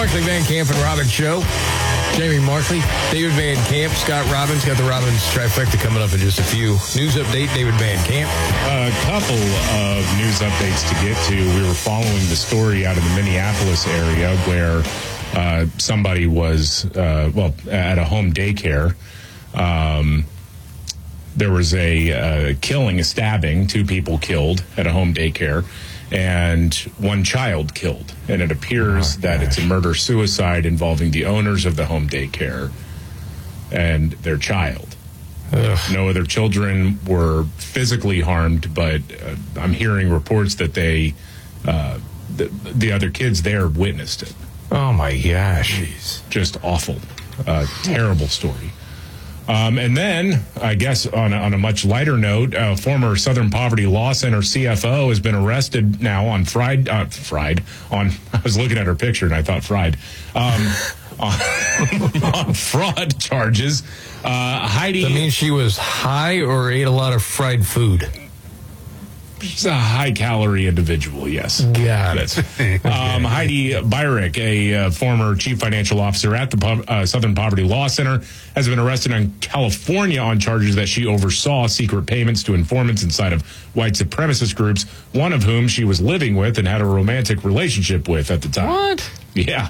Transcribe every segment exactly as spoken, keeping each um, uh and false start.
Markley, Van Camp, and Robbins Show. Jamie Markley, David Van Camp, Scott Robbins. Got the Robbins trifecta coming up in just a few. News update, David Van Camp. A couple of news updates to get to. We were following the story out of the Minneapolis area where uh, somebody was, uh, well, at a home daycare. Um, there was a uh, killing, a stabbing, two people killed at a home daycare, and one child killed. And it appears oh, that it's a murder-suicide involving the owners of the home daycare and their child. Ugh. No other children were physically harmed, but uh, I'm hearing reports that they, uh, the, the other kids there witnessed it. Oh, my gosh. Jeez. Just awful. Uh, terrible story. Um, and then, I guess, on a, on a much lighter note, uh, former Southern Poverty Law Center C F O has been arrested now on Fried, uh, Fried, on, I was looking at her picture and I thought fried, um, on, on fraud charges. Uh, Heidi. That means she was high or ate a lot of fried food? She's a high-calorie individual, yes. Got it. um, Heidi Byrick, a uh, former chief financial officer at the uh, Southern Poverty Law Center, has been arrested in California on charges that she oversaw secret payments to informants inside of white supremacist groups, one of whom she was living with and had a romantic relationship with at the time. What? Yeah.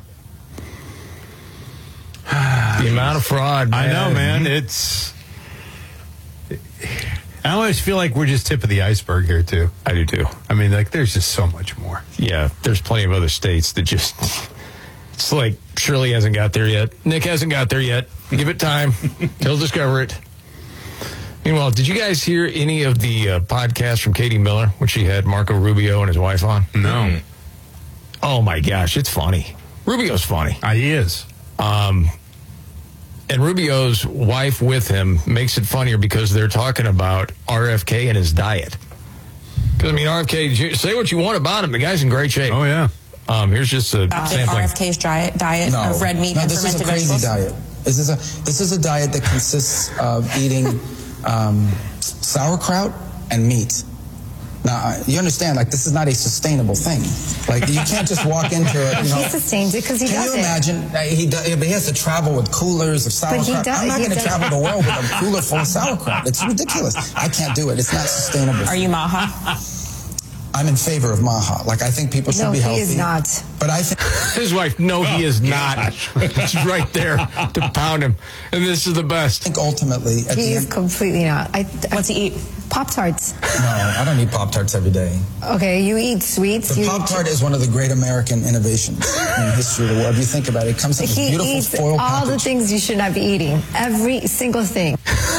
The amount of fraud, man. I know, man. It's... I always feel like we're just tip of the iceberg here, too. I do, too. I mean, like, there's just so much more. Yeah, there's plenty of other states that just... It's like Shirley hasn't got there yet. Nick hasn't got there yet. Give it time. He'll discover it. Meanwhile, did you guys hear any of the uh, podcasts from Katie Miller when she had Marco Rubio and his wife on? No. Mm. Oh, my gosh, it's funny. Rubio's funny. Uh, he is. Um... And Rubio's wife with him makes it funnier because they're talking about R F K and his diet. Because, I mean, R F K, say what you want about him. The guy's in great shape. Oh, yeah. Um, here's just a uh, sampling. R F K's diet, diet no, of red meat no, and this is fermented a crazy vegetables? diet. This is a, this is a diet that consists of eating um, sauerkraut and meat. Now, you understand, like, this is not a sustainable thing. Like, you can't just walk into it, you know. He sustains it because he Can does you it. imagine? Uh, he, does, but he has to travel with coolers of sauerkraut. he does- I'm not he going to does- travel the world with a cooler full of sauerkraut. It's ridiculous. I can't do it. It's not sustainable. Are you Maha? I'm in favor of Maha. Like, I think people should No, be he healthy. is not. But I think... His wife, no, he is not. She's right there to pound him. And this is the best. I think ultimately... At He the is end, completely not. I, What's he eat? Pop-Tarts. no, I don't eat Pop-Tarts every day. Okay, you eat sweets. The you Pop-Tart is one of the great American innovations in the history of the world. If you think about it, it comes in this He beautiful eats foil all package. the things you should not be eating. Every single thing.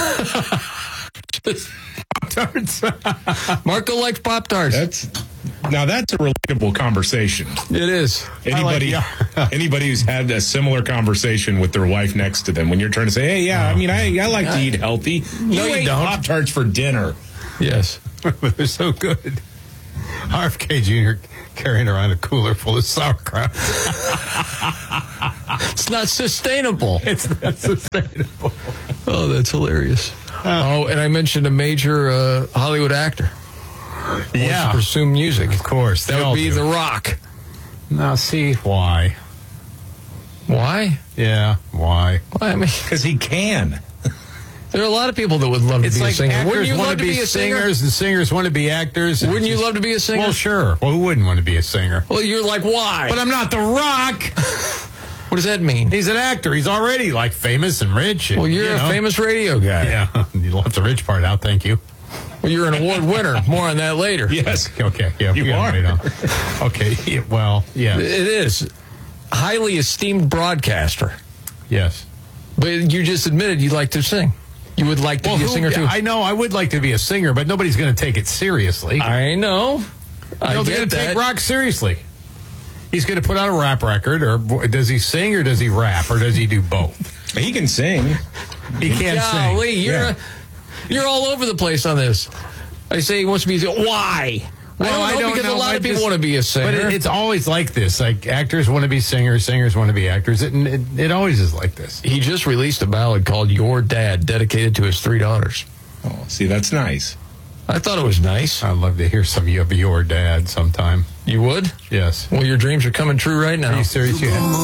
Pop-Tarts. Marco likes Pop-Tarts. That's... Now, that's a relatable conversation. It is. Anybody like, anybody who's had a similar conversation with their wife next to them when you're trying to say, hey, yeah, I mean, I, I like to eat healthy. No, you ate don't. Pop-Tarts for dinner. Yes. They're so good. R F K Junior carrying around a cooler full of sauerkraut. It's not sustainable. It's not sustainable. Oh, that's hilarious. Oh, and I mentioned a major uh, Hollywood actor. Yeah. Wants to pursue music. Of course. That would be The Rock. Now, see, why? Why? Yeah, why? Well, I mean, Because he can. there are a lot of people that would love to It's be like a singer. Wouldn't actors you want love to be, a singer? singers, and singers want to be actors. and Wouldn't you just- love to be a singer? Well, sure. Well, who wouldn't want to be a singer? Well, you're like, why? But I'm not The Rock. What does that mean? He's an actor. He's already, like, famous and rich. And, Well, you're you a know. famous radio guy. Yeah, you left the rich part out. Thank you. Well, you're an award winner. More on that later. Yes. Okay, yeah. You we gotta are. wait on. Okay, yeah, well, yeah. It is. Highly esteemed broadcaster. Yes. But you just admitted you'd like to sing. You would like to Well, be a who- singer, too. I know I would like to be a singer, but nobody's going to take it seriously. I know. I Nobody's get going to that. take rock seriously. He's going to put out a rap record, or does he sing, or does he rap, or does he do both? He can sing. He can't Golly, sing. you're, Yeah. you're all over the place on this. I say he wants to be a Why? Well, I don't know, because a lot I of people just- want to be a singer. But it, it's always like this. Like, actors want to be singers, singers want to be actors. It, it, it always is like this. He just released a ballad called Your Dad, dedicated to his three daughters. Oh, see, that's nice. I thought it was nice. I'd love to hear some of your dad sometime. You would? Yes. Well, your dreams are coming true right now. Are you serious? You had-